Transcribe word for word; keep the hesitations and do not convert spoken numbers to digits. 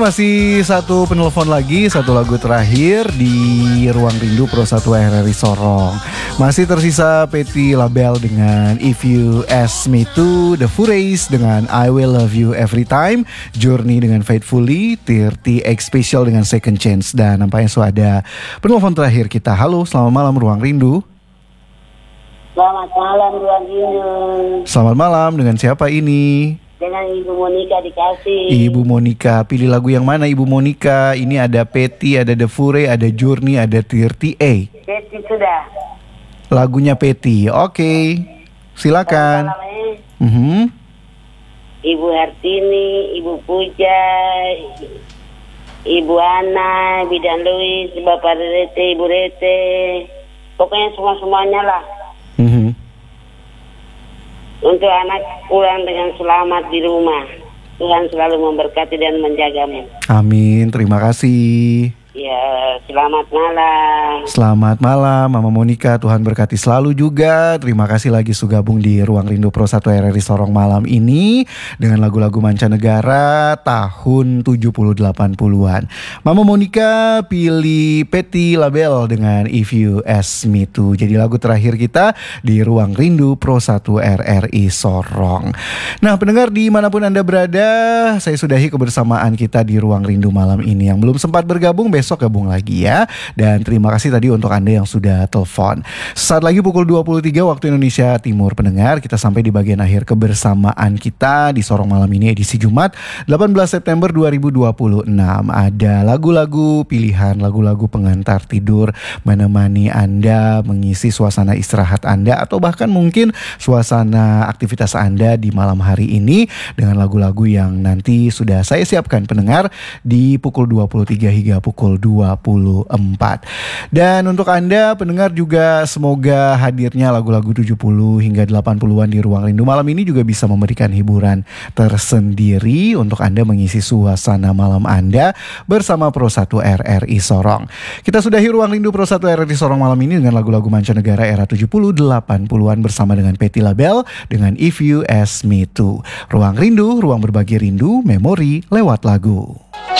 masih satu penelpon lagi, satu lagu terakhir di Ruang Rindu Pro satu R R I Sorong. Masih tersisa Petty Label dengan If You Ask Me To, The Fureys dengan I Will Love You Every Time, Journey dengan Faithfully, tiga puluh X Special dengan Second Chance. Dan nampaknya sudah ada penelpon terakhir kita. Halo, selamat malam Ruang Rindu. Selamat malam Ruang Rindu. Selamat malam, dengan siapa ini? Dengan Ibu Monica dikasih. Ibu Monica, pilih lagu yang mana Ibu Monica? Ini ada Petty, ada The Furey, ada Journey, ada tiga puluh A. Petty sudah. Lagunya Petty, oke. Silakan. Mm-hmm. Ibu Hartini, Ibu Puja, Ibu Ana, Bidan Louis, Bapak Rete, Ibu Rete. Pokoknya semua-semuanya lah. Mm-hmm. Untuk anak pulang dengan selamat di rumah. Tuhan selalu memberkati dan menjagamu. Amin, terima kasih. Ya, selamat malam. Selamat malam Mama Monica, Tuhan berkati selalu juga. Terima kasih lagi sudah gabung di Ruang Rindu Pro satu R R I Sorong malam ini dengan lagu-lagu mancanegara tahun tujuh puluh delapan puluhan. Mama Monica pilih Petty Label dengan If You Ask Me To. Jadi lagu terakhir kita di Ruang Rindu Pro satu R R I Sorong. Nah, pendengar dimanapun Anda berada, saya sudahi kebersamaan kita di Ruang Rindu malam ini. Yang belum sempat bergabung, besok gabung lagi ya. Dan terima kasih tadi untuk Anda yang sudah telepon. Saat lagi pukul dua puluh tiga waktu Indonesia Timur, pendengar, kita sampai di bagian akhir kebersamaan kita di Sorong malam ini edisi Jumat delapan belas September dua ribu dua puluh enam. Ada lagu-lagu pilihan, lagu-lagu pengantar tidur, menemani Anda mengisi suasana istirahat Anda, atau bahkan mungkin suasana aktivitas Anda di malam hari ini dengan lagu-lagu yang nanti sudah saya siapkan pendengar di pukul dua puluh tiga hingga pukul dua puluh empat. Dan untuk Anda pendengar juga semoga hadirnya lagu-lagu tujuh puluh hingga delapan puluhan di Ruang Rindu malam ini juga bisa memberikan hiburan tersendiri untuk Anda mengisi suasana malam Anda bersama Pro satu R R I Sorong. Kita sudahi Ruang Rindu Pro satu R R I Sorong malam ini dengan lagu-lagu mancanegara era tujuh puluh delapan puluhan bersama dengan Petty Label dengan If You Ask Me To. Ruang Rindu, ruang berbagi rindu, memori lewat lagu.